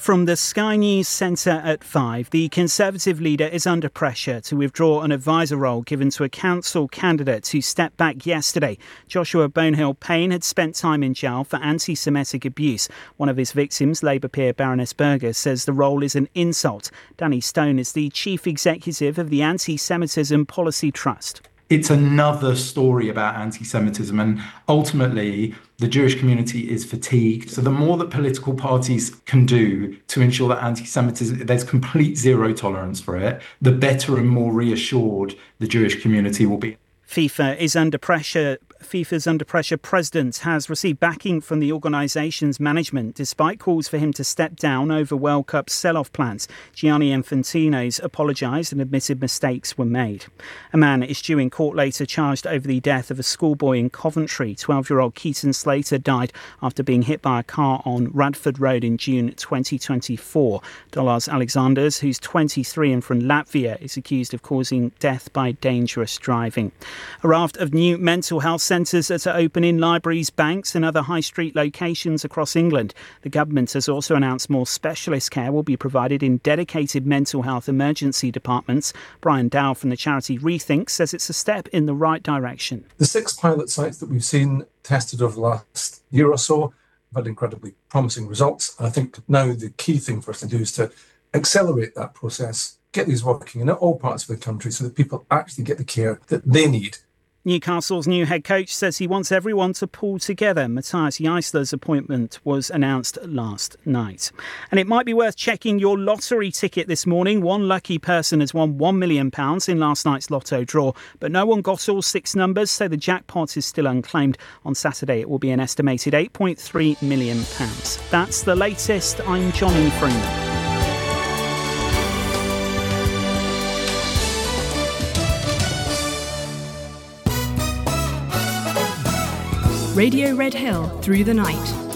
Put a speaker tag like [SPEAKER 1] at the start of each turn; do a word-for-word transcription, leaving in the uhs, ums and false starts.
[SPEAKER 1] From the Sky News Centre at five, the Conservative leader is under pressure to withdraw an advisor role given to a council candidate who stepped back yesterday. Joshua Bonehill-Payne had spent time in jail for anti-Semitic abuse. One of his victims, Labour peer Baroness Berger, says the role is an insult. Danny Stone is the chief executive of the Anti-Semitism Policy Trust.
[SPEAKER 2] It's another story about anti-Semitism, and ultimately the Jewish community is fatigued. So the more that political parties can do to ensure that anti-Semitism, there's complete zero tolerance for it, the better and more reassured the Jewish community will be.
[SPEAKER 1] FIFA is under pressure. FIFA's under pressure president has received backing from the organisation's management despite calls for him to step down over World Cup sell-off plans. Gianni Infantino's apologised and admitted mistakes were made. A man is due in court later charged over the death of a schoolboy in Coventry. twelve-year-old Keaton Slater died after being hit by a car on Radford Road in June twenty twenty-four. Dollars Alexanders, who's twenty-three and from Latvia, is accused of causing death by dangerous driving. A raft of new mental health centres are to open in libraries, banks and other high street locations across England. The government has also announced more specialist care will be provided in dedicated mental health emergency departments. Brian Dow from the charity Rethink says it's a step in the right direction.
[SPEAKER 3] The six pilot sites that we've seen tested over the last year or so have had incredibly promising results. I think now the key thing for us to do is to accelerate that process, get these working in all parts of the country so that people actually get the care that they need.
[SPEAKER 1] Newcastle's new head coach says he wants everyone to pull together. Matthias Jaissler's appointment was announced last night. And it might be worth checking your lottery ticket this morning. One lucky person has won one million pounds in last night's lotto draw, but no one got all six numbers, so the jackpot is still unclaimed. On Saturday, it will be an estimated eight point three million pounds. That's the latest. I'm Johnny Freeman.
[SPEAKER 4] Radio Red Hill through the night.